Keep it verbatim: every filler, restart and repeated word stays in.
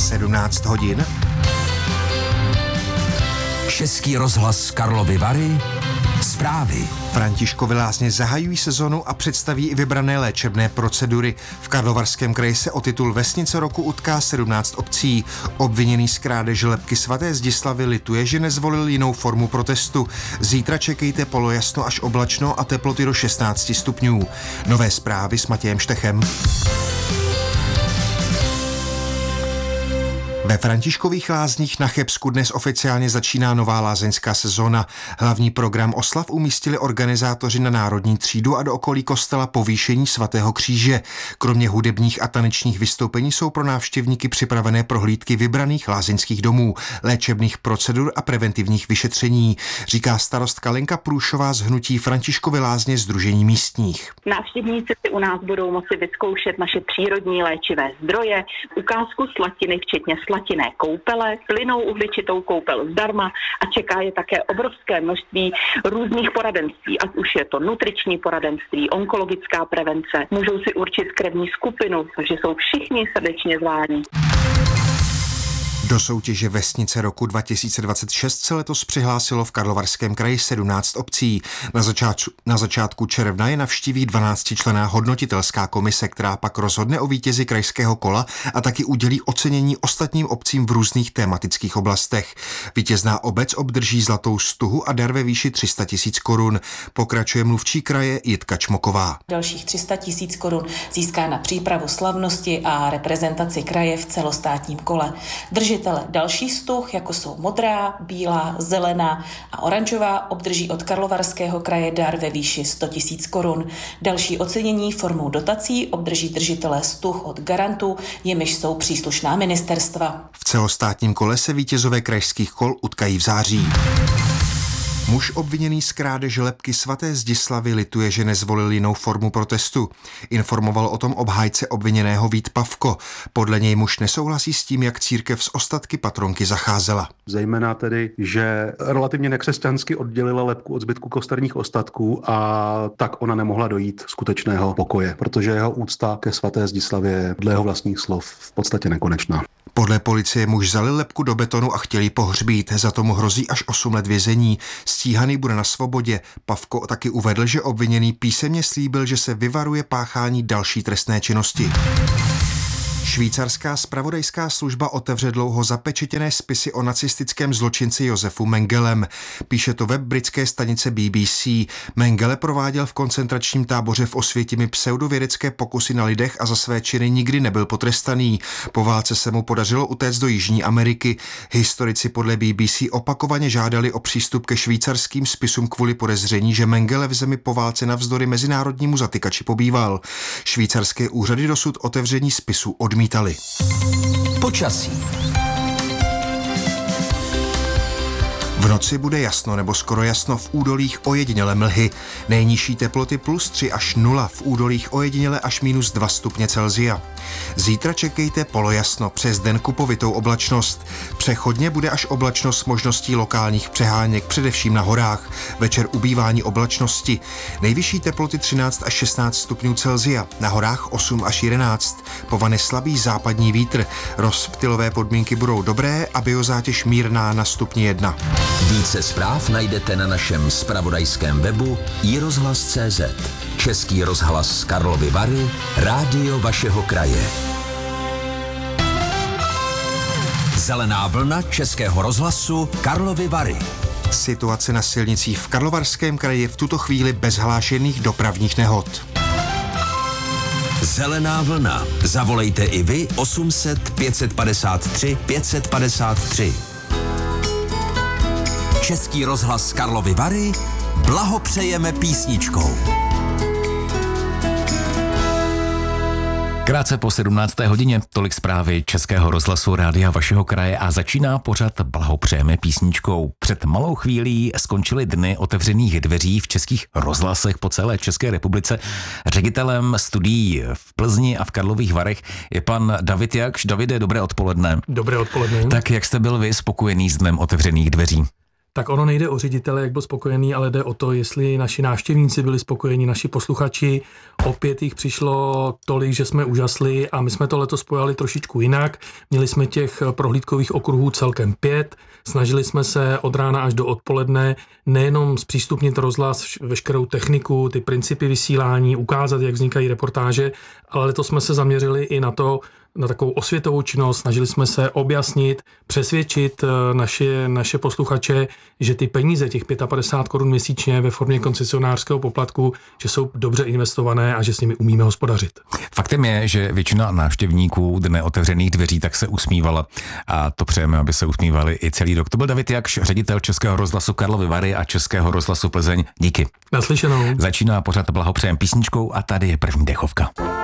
sedmnáct hodin. Český rozhlas Karlovy Vary. Zprávy. Františkovy lázně zahajují sezonu a představí i vybrané léčebné procedury. V Karlovarském kraji se o titul Vesnice roku utká sedmnáct obcí. Obviněný z krádeže lebky svaté Zdislavy lituje, že nezvolil jinou formu protestu. Zítra čekejte polojasno až oblačno a teploty do šestnáct stupňů. Nové zprávy s Matějem Štechem. Ve Františkových lázních na Chebsku dnes oficiálně začíná nová lázeňská sezóna. Hlavní program oslav umístili organizátoři na Národní třídu a do okolí kostela Povýšení svatého kříže. Kromě hudebních a tanečních vystoupení jsou pro návštěvníky připravené prohlídky vybraných lázeňských domů, léčebných procedur a preventivních vyšetření, říká starostka Lenka Průšová z hnutí Františkovy lázně Sdružení místních. Návštěvníci si u nás budou moci vyzkoušet naše přírodní léčivé zdroje, ukázku slatiny, včetně slatinné koupele, plynou uhličitou koupel zdarma a čeká je také obrovské množství různých poradenství, ať už je to nutriční poradenství, onkologická prevence, můžou si určit krevní skupinu, takže jsou všichni srdečně zváni. Do soutěže Vesnice roku dva tisíce dvacet šest se letos přihlásilo v Karlovarském kraji sedmnáct obcí. Na začátku, na začátku června je navštíví dvanáctičlenná hodnotitelská komise, která pak rozhodne o vítězi krajského kola a taky udělí ocenění ostatním obcím v různých tematických oblastech. Vítězná obec obdrží zlatou stuhu a dar ve výši tři sta tisíc korun. Pokračuje mluvčí kraje Jitka Čmoková. Dalších tři sta tisíc korun získá na přípravu slavnosti a reprezentaci kraje v celostátním kole. Drží další stuh, jako jsou modrá, bílá, zelená a oranžová, obdrží od Karlovarského kraje dar ve výši sto tisíc korun. Další ocenění formou dotací obdrží držitelé stuh od garantů, jimiž jsou příslušná ministerstva. V celostátním kole se vítězové krajských kol utkají v září. Muž obviněný z krádeže lebky svaté Zdislavy lituje, že nezvolil jinou formu protestu. Informoval o tom obhájce obviněného Vít Pavko. Podle něj muž nesouhlasí s tím, jak církev s ostatky patronky zacházela. Zejména tedy, že relativně nekřesťansky oddělila lebku od zbytku kosterních ostatků a tak ona nemohla dojít skutečného pokoje, protože jeho úcta ke svaté Zdislavě je dle jeho vlastních slov v podstatě nekonečná. Podle policie muž zalil lebku do betonu a chtěl ji pohřbít. Za tomu hrozí až osm let vězení. Stíhaný bude na svobodě. Pavko taky uvedl, že obviněný písemně slíbil, že se vyvaruje páchání další trestné činnosti. Švýcarská zpravodajská služba otevře dlouho zapečetěné spisy o nacistickém zločinci Josefu Mengelem. Píše to web britské stanice B B C. Mengele prováděl v koncentračním táboře v Osvětimi pseudovědecké pokusy na lidech a za své činy nikdy nebyl potrestaný. Po válce se mu podařilo utéct do Jižní Ameriky. Historici podle B B C opakovaně žádali o přístup ke švýcarským spisům kvůli podezření, že Mengele v zemi po válce navzdory mezinárodnímu zatykači pobýval. Švýcarské úřady dosud otevření spisů odmítali. Počasí. V noci bude jasno nebo skoro jasno, v údolích ojediněle mlhy. Nejnižší teploty plus tři až nula, v údolích ojediněle až minus dva stupně Celsia. Zítra čekejte polojasno, přes den kupovitou oblačnost. Přechodně bude až oblačnost s možností lokálních přeháněk, především na horách. Večer ubývání oblačnosti. Nejvyšší teploty třináct až šestnáct stupňů Celsia, na horách osm až jedenáct. Povane slabý západní vítr. Rozptylové podmínky budou dobré a biozátěž mírná na stupni jedna. Více zpráv najdete na našem zpravodajském webu i rozhlas tečka cé zet. Český rozhlas Karlovy Vary, rádio vašeho kraje. Zelená vlna Českého rozhlasu Karlovy Vary. Situace na silnicích v Karlovarském kraji je v tuto chvíli bez hlášených dopravních nehod. Zelená vlna. Zavolejte i vy osm set pět padesát tři pět padesát tři. Český rozhlas Karlovy Vary blahopřejeme písničkou. Krátce po sedmnácté hodině, tolik zprávy Českého rozhlasu rádia vašeho kraje a začíná pořad Blahopřejeme písničkou. Před malou chvílí skončily dny otevřených dveří v českých rozhlasech po celé České republice. Ředitelem studií v Plzni a v Karlových Varech je pan David Jakš. Davide, dobré odpoledne. Dobré odpoledne. Tak jak jste byl vy spokojený s dnem otevřených dveří? tak ono nejde o ředitele, jak byl spokojený, ale jde o to, jestli naši návštěvníci byli spokojení, naši posluchači. Opět jich přišlo tolik, že jsme úžasli a my jsme to letos pojali trošičku jinak. Měli jsme těch prohlídkových okruhů celkem pět. Snažili jsme se od rána až do odpoledne nejenom zpřístupnit rozhlas, veškerou techniku, ty principy vysílání, ukázat, jak vznikají reportáže, ale letos jsme se zaměřili i na to, na takovou osvětovou činnost, snažili jsme se objasnit, přesvědčit naše, naše posluchače, že ty peníze, těch padesát pět korun měsíčně ve formě koncesionářského poplatku, že jsou dobře investované a že s nimi umíme hospodařit. Faktem je, že většina návštěvníků Dne otevřených dveří tak se usmívala a to přejeme, aby se usmívali i celý rok. To byl David Jakš, ředitel Českého rozhlasu Karlovy Vary a Českého rozhlasu Plzeň. Díky. Naslyšenou. Začíná pořad Blahopřejem písničkou a tady je první dechovka.